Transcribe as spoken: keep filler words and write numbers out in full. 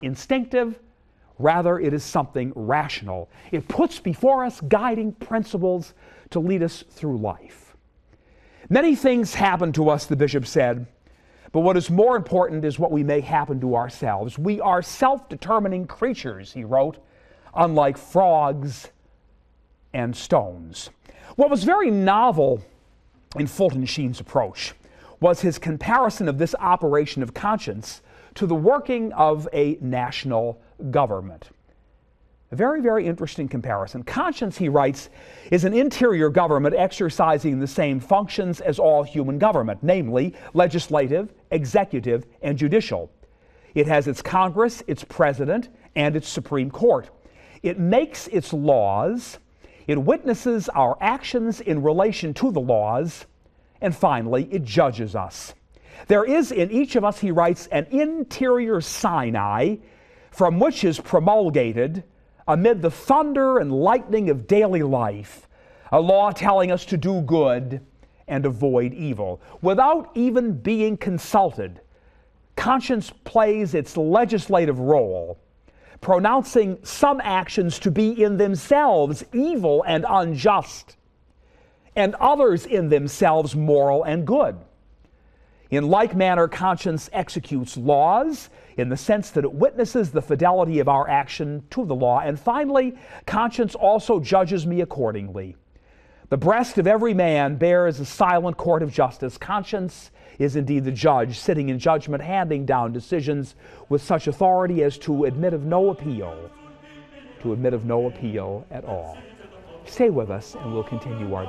instinctive. Rather, it is something rational. It puts before us guiding principles to lead us through life. Many things happen to us, the bishop said, but what is more important is what we may happen to ourselves. We are self-determining creatures, he wrote, unlike frogs and stones. What was very novel in Fulton Sheen's approach was his comparison of this operation of conscience to the working of a national government. A very, very interesting comparison. Conscience, he writes, is an interior government exercising the same functions as all human government, namely legislative, executive, and judicial. It has its Congress, its president, and its Supreme Court. It makes its laws, it witnesses our actions in relation to the laws, and finally, it judges us. There is in each of us, he writes, an interior Sinai from which is promulgated, amid the thunder and lightning of daily life, a law telling us to do good and avoid evil. Without even being consulted, conscience plays its legislative role, pronouncing some actions to be in themselves evil and unjust, and others in themselves moral and good. In like manner, conscience executes laws in the sense that it witnesses the fidelity of our action to the law. And finally, conscience also judges me accordingly. The breast of every man bears a silent court of justice. Conscience is indeed the judge, sitting in judgment, handing down decisions with such authority as to admit of no appeal, to admit of no appeal at all. Stay with us and we'll continue our